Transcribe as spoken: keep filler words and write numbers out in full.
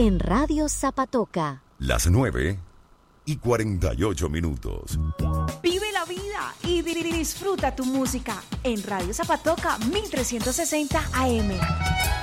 en Radio Zapatoca. Las nueve y cuarenta y ocho minutos. Vive la vida y disfruta tu música en Radio Zapatoca mil trescientos sesenta A M.